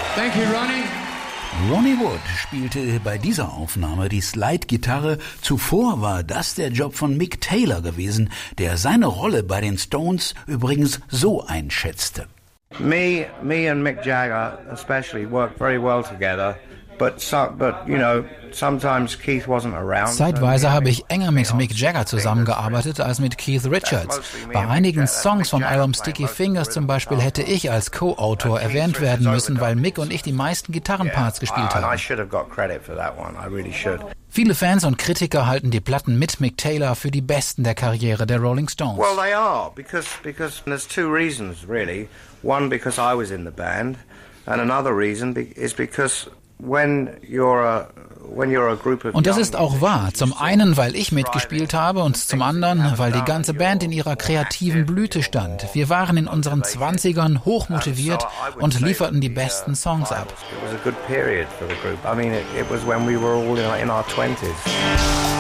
Thank you, Ronnie. Ronnie Wood spielte bei dieser Aufnahme die Slide-Gitarre. Zuvor war das der Job von Mick Taylor gewesen, der seine Rolle bei den Stones übrigens so einschätzte. Me and Mick Jagger especially worked very well together. But you know, sometimes Keith wasn't around. Zeitweise habe ich enger mit Mick Jagger zusammengearbeitet als mit Keith Richards. Bei einigen Songs vom Album Sticky Fingers zum Beispiel hätte ich als Co-Autor erwähnt werden müssen, weil Mick und ich die meisten Gitarrenparts gespielt haben. Viele Fans und Kritiker halten die Platten mit Mick Taylor für die besten der Karriere der Rolling Stones. Well, they are, because there's two reasons really. One, because I was in the band, and another reason is because und das ist auch wahr. Zum einen, weil ich mitgespielt habe und zum anderen, weil die ganze Band in ihrer kreativen Blüte stand. Wir waren in unseren 20ern hochmotiviert und lieferten die besten Songs ab. It was a good period for the group. I mean, it was when we were all in our 20s.